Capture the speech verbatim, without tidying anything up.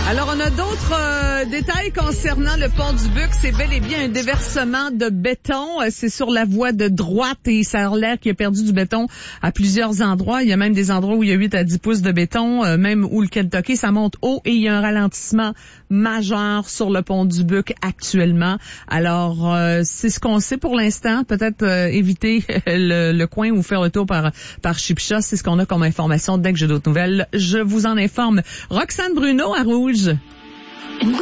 Alors, on a d'autres euh, détails concernant le pont du Buc. C'est bel et bien un déversement de béton. Euh, c'est sur la voie de droite et ça a l'air qu'il a perdu du béton à plusieurs endroits. Il y a même des endroits où il y a huit à dix pouces de béton, euh, même où le Kentucky, ça monte haut et il y a un ralentissement majeur sur le pont du Buc actuellement. Alors, euh, c'est ce qu'on sait pour l'instant. Peut-être euh, éviter le, le coin ou faire le tour par, par Chipcha. C'est ce qu'on a comme information. Dès que j'ai d'autres nouvelles, je vous en informe. Roxane Bruno à Rouge.